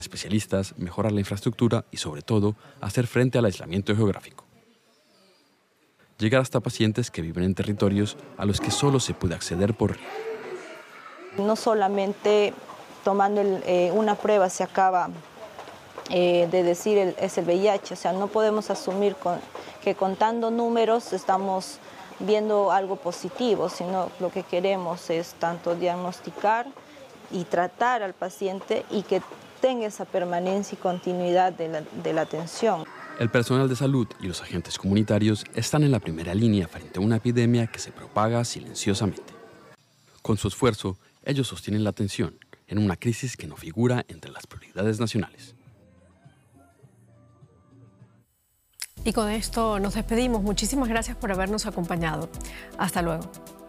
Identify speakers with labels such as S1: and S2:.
S1: especialistas, mejorar la infraestructura y, sobre todo, hacer frente al aislamiento geográfico. Llegar hasta pacientes que viven en territorios a los que solo se puede acceder por río.
S2: No solamente tomando una prueba se acaba de decir es el VIH, o sea, no podemos asumir que contando números estamos viendo algo positivo, sino lo que queremos es tanto diagnosticar y tratar al paciente y que tenga esa permanencia y continuidad de la atención.
S1: El personal de salud y los agentes comunitarios están en la primera línea frente a una epidemia que se propaga silenciosamente. Con su esfuerzo, ellos sostienen la atención en una crisis que no figura entre las prioridades nacionales.
S3: Y con esto nos despedimos. Muchísimas gracias por habernos acompañado. Hasta luego.